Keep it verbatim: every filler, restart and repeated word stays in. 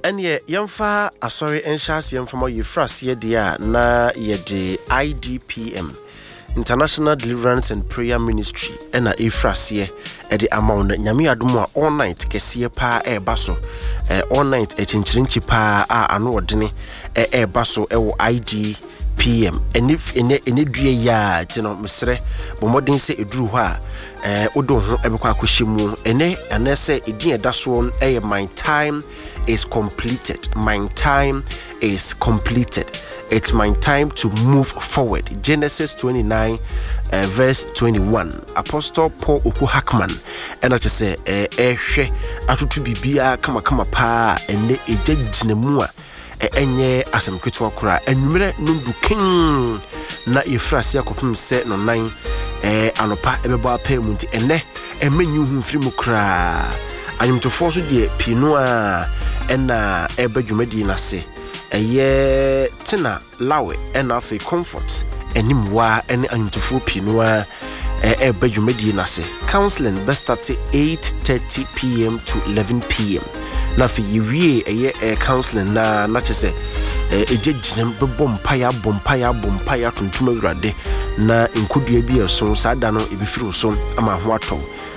ɛne yɛmfa asɔre enhyase yɛmfa yɛfrase dia na yɛde I D P M International Deliverance and Prayer Ministry ɛna efrase ɛde amount nyame adom a all night kɛseɛ pa ɛba so all night ɛkyenkyerɛnkyi pa a ano ɔdene ɛba so ɛwɔ I D P M enif ene ene dua ya tino mesre bomodin se eduru hɔ a eh odo ho ebekɔ akɔhye mu ene anese edin eda so ɛyɛ my time is completed my time is completed it's my time to move forward. Genesis twenty-nine uh, verse twenty-one. Apostle Paul Oku Hackman and I just say eh hwɛ atutu bibia kama kama pa ene eje ginemu a enye asem ketwa kora anwumere nundu king na yefrase akopem se no nan eh anopa ebeba pa mu nti ene emenyu hu mfiri mu kra anyumtofo so de pinu a ena ebadwumadi na se eye tena lawe ena afi comfort enim wa ene anyumtofo pinu a ebadwumadi na se counseling best start eight thirty p m to eleven p m na fi yiwie eye counseling na na chese eje ginem bebom paya bom paya bom paya tuntuma wurade na nkudua bi eso sada no ebifiri so ama ho atɔ